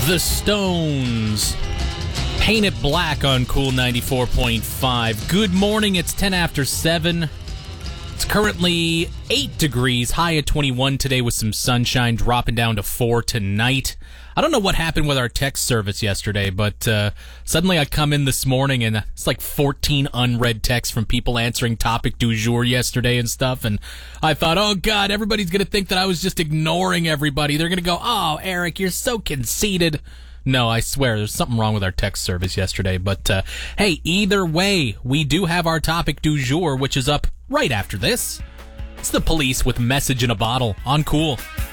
The Stones. Paint It Black on Cool 94.5. Good morning, it's 10 after 7. It's currently 8 degrees, high at 21 today with some sunshine, dropping down to 4 tonight. I don't know what happened with our text service yesterday, but suddenly I come in this morning and it's like 14 unread texts from people answering topic du jour yesterday and stuff, and I thought, oh God, everybody's going to think that I was just ignoring everybody. They're going to go, oh, Eric, you're so conceited. No, I swear, there's something wrong with our text service yesterday, but hey, either way, we do have our topic du jour, which is up right after this. It's the Police with Message in a Bottle on Cool.